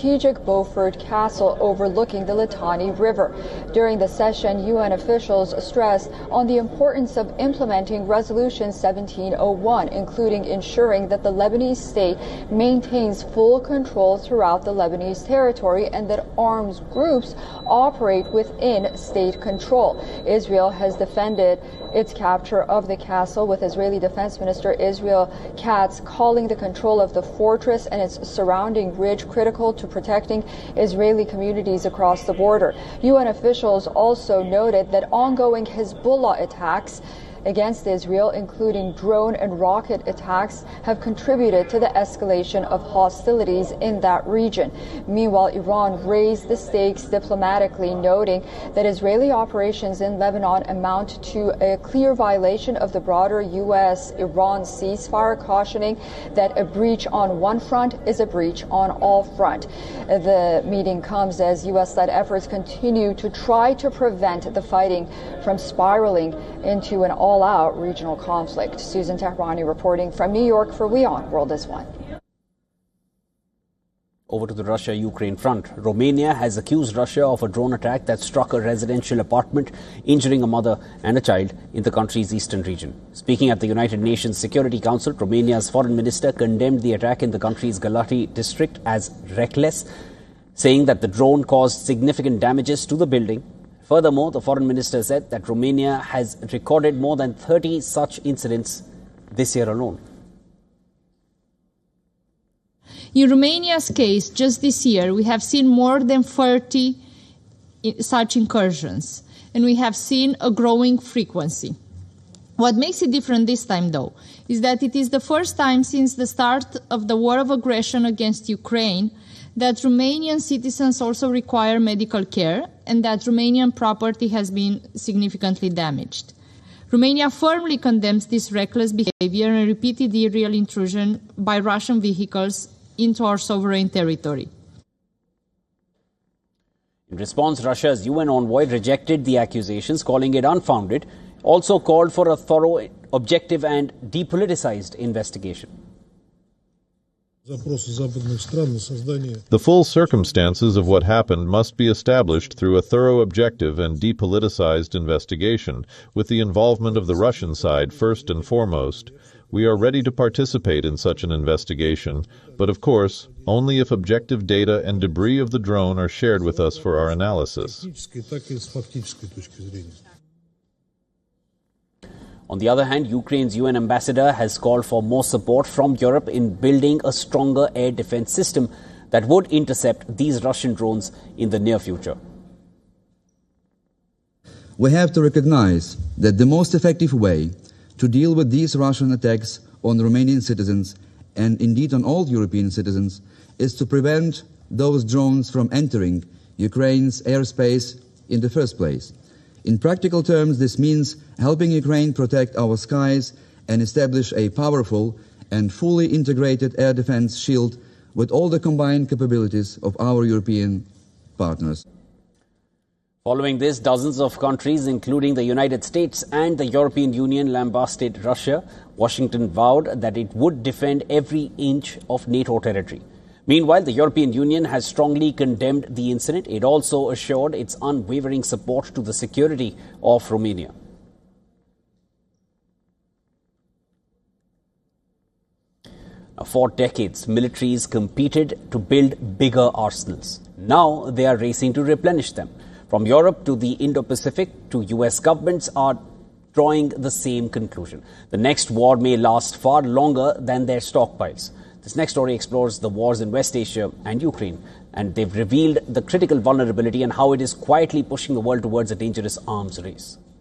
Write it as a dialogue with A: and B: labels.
A: strategic Beaufort Castle overlooking the Litani River. During the session, UN officials stressed on the importance of implementing Resolution 1701, including ensuring that the Lebanese state maintains full control throughout the Lebanese territory and that armed groups operate within state control. Israel has defended its capture of the castle, with Israeli Defense Minister Israel Katz calling the control of the fortress and its surrounding ridge critical to protecting Israeli communities across the border. UN officials also noted that ongoing Hezbollah attacks against Israel, including drone and rocket attacks, have contributed to the escalation of hostilities in that region. Meanwhile, Iran raised the stakes diplomatically, noting that Israeli operations in Lebanon amount to a clear violation of the broader U.S.-Iran ceasefire, cautioning that a breach on one front is a breach on all fronts. The meeting comes as U.S.-led efforts continue to try to prevent the fighting from spiraling into an all-out regional conflict. Susan Tehrani reporting from New York for WION World is One.
B: Over to the Russia-Ukraine front. Romania has accused Russia of a drone attack that struck a residential apartment, injuring a mother and a child in the country's eastern region. Speaking at the United Nations Security Council, Romania's foreign minister condemned the attack in the country's Galati district as reckless, saying that the drone caused significant damages to the building. Furthermore, the foreign minister said that Romania has recorded more than 30 such incidents this year alone.
C: In Romania's case, just this year, we have seen more than 30 such incursions, and we have seen a growing frequency. What makes it different this time, though, is that it is the first time since the start of the war of aggression against Ukraine that Romanian citizens also require medical care and that Romanian property has been significantly damaged. Romania firmly condemns this reckless behavior and repeated illegal intrusion by Russian vehicles into our sovereign territory.
B: In response, Russia's UN envoy rejected the accusations, calling it unfounded, also called for a thorough, objective and depoliticized investigation.
D: The full circumstances of what happened must be established through a thorough, objective and depoliticized investigation, with the involvement of the Russian side first and foremost. We are ready to participate in such an investigation, but of course, only if objective data and debris of the drone are shared with us for our analysis.
B: On the other hand, Ukraine's UN ambassador has called for more support from Europe in building a stronger air defense system that would intercept these Russian drones in the near future.
E: We have to recognize that the most effective way to deal with these Russian attacks on Romanian citizens, and indeed on all European citizens, is to prevent those drones from entering Ukraine's airspace in the first place. In practical terms, this means helping Ukraine protect our skies and establish a powerful and fully integrated air defense shield with all the combined capabilities of our European partners.
B: Following this, dozens of countries, including the United States and the European Union, lambasted Russia. Washington vowed that it would defend every inch of NATO territory. Meanwhile, the European Union has strongly condemned the incident. It also assured its unwavering support to the security of Romania. For decades, militaries competed to build bigger arsenals. Now they are racing to replenish them. From Europe to the Indo-Pacific to US governments are drawing the same conclusion. The next war may last far longer than their stockpiles. This next story explores the wars in West Asia and Ukraine, and they've revealed the critical vulnerability and how it is quietly pushing the world towards a dangerous arms race.